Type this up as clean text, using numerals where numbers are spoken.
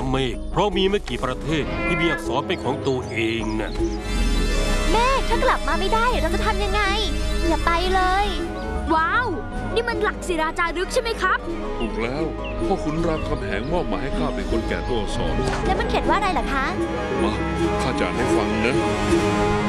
เมฆเพราะมีไม่กี่ประเทศที่มีอักษรเป็นของตัวเองน่ะเมฆถ้ากลับมาไม่ได้เราจะทำยังไงอย่าไปเลยว้าวนี่มันหลักศิราจารึกใช่ไหมครับถูกแล้วพ่อขุนรามคำแหงมอบหมายให้ข้าเป็นคนแก่ตัวอักษรแล้วมันเขียนว่าอะไรล่ะคะมาข้าจะอ่านให้ฟังนะ